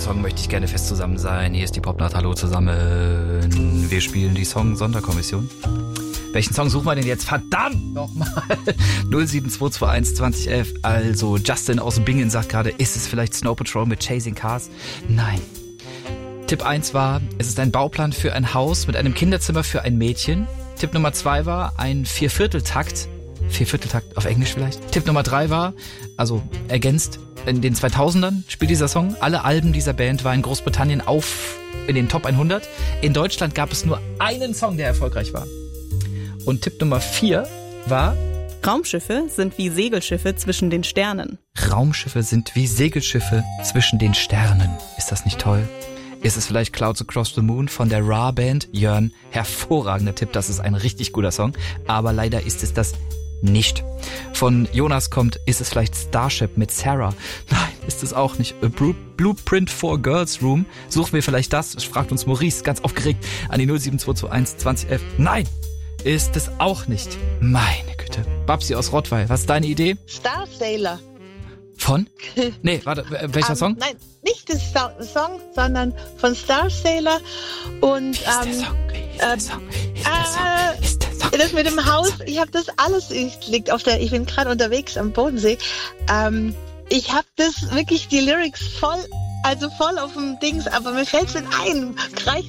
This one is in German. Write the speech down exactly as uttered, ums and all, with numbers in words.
Song möchte ich gerne fest zusammen sein. Hier ist die Popnacht, hallo zusammen. Wir spielen die Song-Sonderkommission. Welchen Song suchen wir denn jetzt? Verdammt nochmal. null sieben zwei zwei eins zwanzig elf. Also Justin aus Bingen sagt gerade, ist es vielleicht Snow Patrol mit Chasing Cars? Nein. Tipp eins war, es ist ein Bauplan für ein Haus mit einem Kinderzimmer für ein Mädchen. Tipp Nummer zwei war ein Viervierteltakt. Viervierteltakt auf Englisch vielleicht. Tipp Nummer drei war, also ergänzt, in den zweitausendern spielt dieser Song. Alle Alben dieser Band waren in Großbritannien auf in den Top hundert. In Deutschland gab es nur einen Song, der erfolgreich war. Und Tipp Nummer vier war... Raumschiffe sind wie Segelschiffe zwischen den Sternen. Raumschiffe sind wie Segelschiffe zwischen den Sternen. Ist das nicht toll? Ist es vielleicht Clouds Across the Moon von der Ra-Band? Jörn, hervorragender Tipp, das ist ein richtig guter Song. Aber leider ist es das nicht. Von Jonas kommt, ist es vielleicht Starship mit Sarah? Nein, ist es auch nicht. A Blueprint for Girls Room. Suchen wir vielleicht das? Fragt uns Maurice ganz aufgeregt an die null sieben zwei zwei eins zwanzig elf. Nein, ist es auch nicht. Meine Güte. Babsi aus Rottweil, was ist deine Idee? Star Sailor. Von? Nee, warte, welcher um, Song? Nein, nicht das Song, sondern von Star Sailor. Und, Wie ist der ähm, Song? Wie ist der Song? Wie ist der Song? Äh, Wie ist der Song? Das mit dem Haus, ich habe das alles, ich liegt auf der, ich bin gerade unterwegs am Bodensee. Ähm, ich habe das wirklich, die Lyrics voll, also voll auf dem Dings, aber mir fällt's nicht ein. Reicht